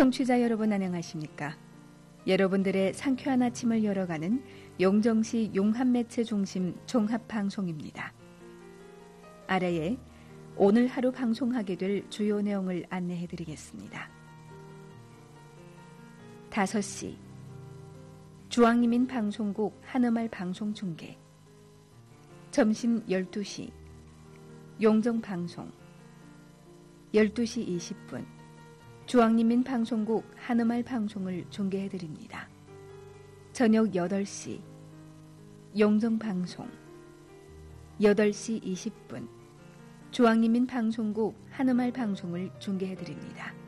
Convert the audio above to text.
청취자 여러분 안녕하십니까? 여러분들의 상쾌한 아침을 열어가는 용정시 용합매체 중심 종합방송입니다. 아래에 오늘 하루 방송하게 될 주요 내용을 안내해드리겠습니다. 5시 중앙이민 방송국 한음알 방송 중계. 점심 12시 용정방송. 12시 20분 중앙인민 방송국 한음알 방송을 중계해드립니다. 저녁 8시 용정방송. 8시 20분 중앙인민 방송국 한음알 방송을 중계해드립니다.